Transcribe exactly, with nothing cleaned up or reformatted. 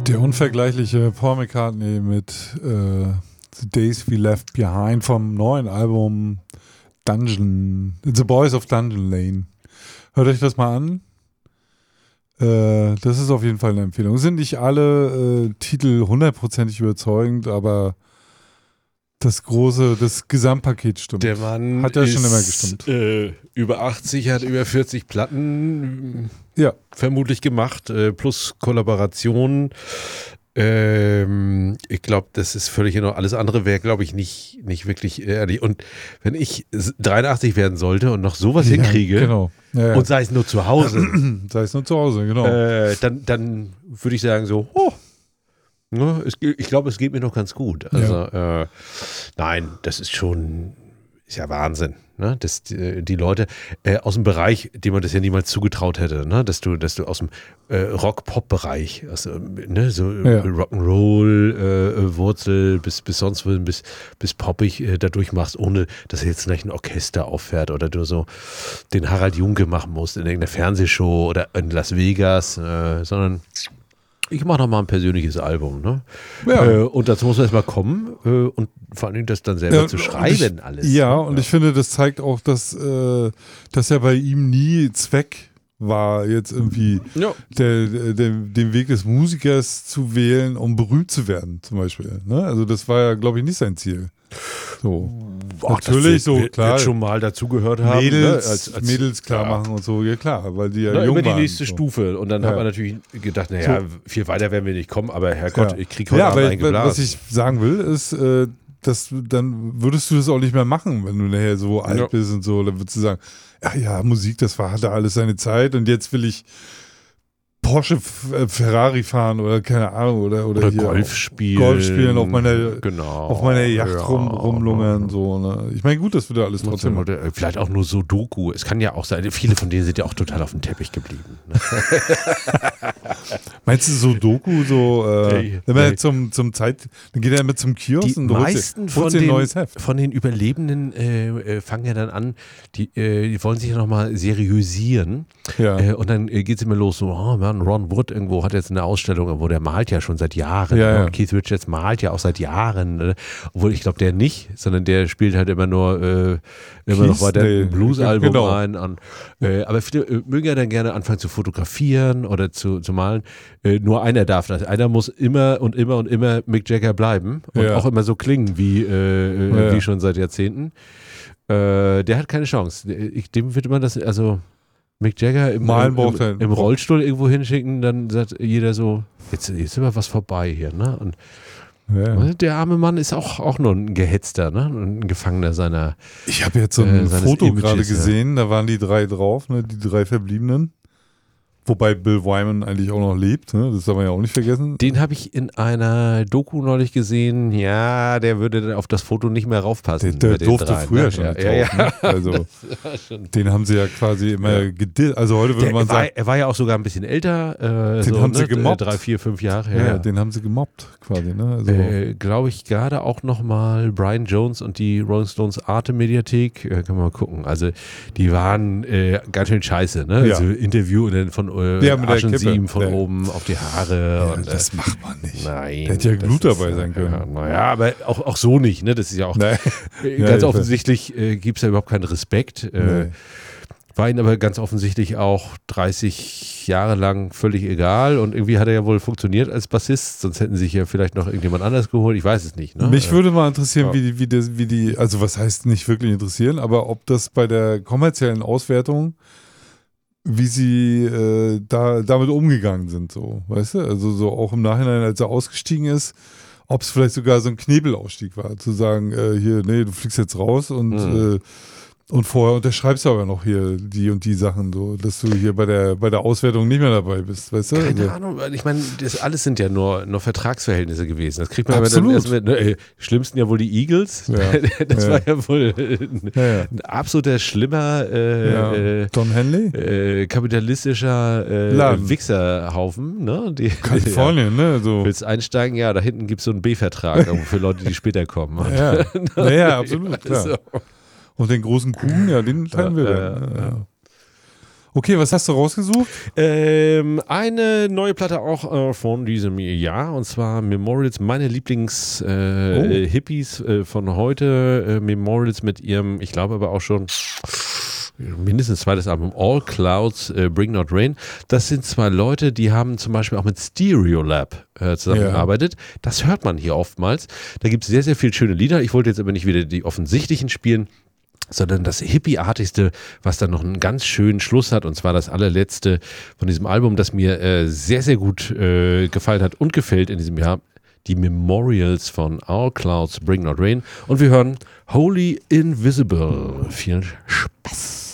Der unvergleichliche Paul McCartney mit äh, The Days We Left Behind vom neuen Album Dungeon, The Boys of Dungeon Lane. Hört euch das mal an. Äh, das ist auf jeden Fall eine Empfehlung. Sind nicht alle äh, Titel hundertprozentig überzeugend, aber das große, das Gesamtpaket stimmt. Der Mann hat ja ist schon immer gestimmt. Äh, über achtzig, hat über vierzig Platten ja. vermutlich gemacht, äh, plus Kollaborationen. Ähm, ich glaube, das ist völlig in Ordnung. Alles andere wäre, glaube ich, nicht, nicht wirklich ehrlich. Und wenn ich dreiundachtzig werden sollte und noch sowas ja, hinkriege, genau. ja, ja. und sei es nur zu Hause, sei es nur zu Hause, genau. Äh, dann, dann würde ich sagen so, oh, ne, es, ich glaube, es geht mir noch ganz gut. Also, ja. äh, nein, das ist schon, ist ja Wahnsinn. Ne? Dass die, die Leute äh, aus dem Bereich, dem man das ja niemals zugetraut hätte, ne? dass du, dass du aus dem äh, Rock-Pop-Bereich, also, ne? so ja. Rock'n'Roll, äh, Wurzel bis, bis sonst wohin, bis, bis poppig äh, da durchmachst, ohne dass jetzt gleich ein Orchester auffährt oder du so den Harald Junke machen musst in irgendeiner Fernsehshow oder in Las Vegas, äh, sondern ich mache noch mal ein persönliches Album, ne? Ja. Äh, und dazu muss man erstmal kommen äh, und vor allem das dann selber ja, zu schreiben ich, alles. Ja, ne? und ja. ich finde, das zeigt auch, dass, äh, dass ja bei ihm nie Zweck war, jetzt irgendwie ja. der, der, den Weg des Musikers zu wählen, um berühmt zu werden, zum Beispiel. Ne? Also das war ja, glaube ich, nicht sein Ziel. So. Boah, natürlich so, wird, klar. Wird schon mal dazugehört haben. Mädels, ne? als, als, Mädels klar ja. machen und so, ja klar, weil die ja Na, jung über die waren, nächste so. Stufe. Und dann ja. hat man natürlich gedacht, naja, so. viel weiter werden wir nicht kommen, aber Herrgott, ja. ich kriege heute ja, Abend aber einen geblasen. Was ich sagen will, ist, äh, dass dann würdest du das auch nicht mehr machen, wenn du nachher so alt ja. bist und so, dann würdest du sagen, ja, ja, Musik, das war, hatte alles seine Zeit und jetzt will ich Porsche, Ferrari fahren oder keine Ahnung oder, oder, oder hier Golf spielen. Golf spielen, auf meiner, genau. auf meiner Yacht ja. rum, rumlungern. So, ne? Ich meine, gut, das würde alles trotzdem. Vielleicht auch nur Sudoku. Es kann ja auch sein, viele von denen sind ja auch total auf dem Teppich geblieben. Ne? Meinst du Sudoku so, äh, hey, wenn man hey. jetzt zum, zum Zeit, dann geht er mit zum Kiosk die und meisten holst von dir ein den, neues Heft. von den Überlebenden äh, äh, fangen ja dann an, die, äh, die wollen sich ja nochmal seriösieren. Ja. Äh, und dann äh, geht es immer los, so, oh man, Ron Wood irgendwo hat jetzt eine Ausstellung, wo der malt ja schon seit Jahren. Ja, ne? ja. Und Keith Richards malt ja auch seit Jahren. Ne? Obwohl ich glaube, der nicht, sondern der spielt halt immer nur äh, immer noch weiter nee. ein Blues-Album genau. ein. An, äh, aber viele äh, mögen ja dann gerne anfangen zu fotografieren oder zu, zu malen. Äh, nur einer darf das. Einer muss immer und immer und immer Mick Jagger bleiben und ja. auch immer so klingen wie, äh, ja. wie schon seit Jahrzehnten. Äh, der hat keine Chance. Ich, dem wird man das, also Mick Jagger im, im, im, im Rollstuhl irgendwo hinschicken, dann sagt jeder so, jetzt, jetzt ist immer was vorbei hier, ne? Und ja. der arme Mann ist auch, auch nur ein Gehetzter, ne? Ein Gefangener seiner. Ich habe jetzt so ein äh, Foto Images, gerade ja. gesehen, da waren die drei drauf, ne? Die drei Verbliebenen. Wobei Bill Wyman eigentlich auch noch lebt, ne? Das darf man ja auch nicht vergessen. Den habe ich in einer Doku neulich gesehen. Ja, der würde dann auf das Foto nicht mehr raufpassen. Der, der durfte dreien, früher ne? schon ja, nicht ja, drauf, ja. ne? Also den haben sie ja quasi immer ja. gedillt. Also heute würde der, man war, sagen, er war ja auch sogar ein bisschen älter. Äh, den so, haben ne? sie gemobbt. Drei, vier, fünf Jahre. Ja, Ja, ja, den haben sie gemobbt quasi. Ne? Also äh, glaube ich gerade auch nochmal Brian Jones und die Rolling Stones Arte-Mediathek. Äh, können wir mal gucken. Also die waren äh, ganz schön scheiße. Ne? Ja. Also Interview und dann von äh, ja, mit Arsch der und Kippe. Sieben von ja. oben auf die Haare. Ja, und, das äh, macht man nicht. Nein. Der hätte ja Glut das dabei ist, sein können. Ja, naja, aber auch, auch so nicht. Ne? Das ist ja auch Nein. ganz ja, offensichtlich äh, gibt es ja überhaupt keinen Respekt. Äh, nee. War ihm aber ganz offensichtlich auch dreißig Jahre lang völlig egal und irgendwie hat er ja wohl funktioniert als Bassist, sonst hätten sie sich ja vielleicht noch irgendjemand anders geholt, ich weiß es nicht. Ne? Mich würde mal interessieren, ja. wie, die, wie, das, wie die, also was heißt nicht wirklich interessieren, aber ob das bei der kommerziellen Auswertung, wie sie äh, da damit umgegangen sind, so, weißt du? Also so auch im Nachhinein, als er ausgestiegen ist, ob es vielleicht sogar so ein Knebelausstieg war, zu sagen, äh, hier, nee, du fliegst jetzt raus und mhm. äh, und vorher unterschreibst du aber noch hier die und die Sachen, so, dass du hier bei der bei der Auswertung nicht mehr dabei bist, weißt du? Keine also, Ahnung, ich meine, das alles sind ja nur, nur Vertragsverhältnisse gewesen. Das kriegt man Absolut. aber dann erst mit, ne, äh, schlimmsten ja wohl die Eagles. Ja. Das ja. war ja wohl ein, ja, ja. ein absoluter schlimmer äh, Ja. äh, Don Henley? äh, kapitalistischer äh, Laden. Wichserhaufen. Ne? Die, Kalifornien, ja. ne? So. Willst einsteigen? Ja, da hinten gibt es so einen B-Vertrag für Leute, die später kommen. Ja, ja, ja absolut, klar. So. Und den großen Kuchen, ja, den teilen wir Ja, dann. ja, Ja. Okay, was hast du rausgesucht? Ähm, eine neue Platte auch äh, von diesem Jahr, und zwar Memorials, meine Lieblings-Hippies äh, Oh. äh, von heute. Äh, Memorials mit ihrem, ich glaube aber auch schon mindestens zweites Album, All Clouds, äh, Bring Not Rain. Das sind zwei Leute, die haben zum Beispiel auch mit Stereolab äh, zusammengearbeitet. Ja. Das hört man hier oftmals. Da gibt es sehr, sehr viele schöne Lieder. Ich wollte jetzt aber nicht wieder die offensichtlichen spielen, sondern das Hippie-artigste, was dann noch einen ganz schönen Schluss hat, und zwar das allerletzte von diesem Album, das mir äh, sehr, sehr gut äh, gefallen hat und gefällt in diesem Jahr, die Memorials von All Clouds, Bring Not Rain, und wir hören Holy Invisible. Viel Spaß!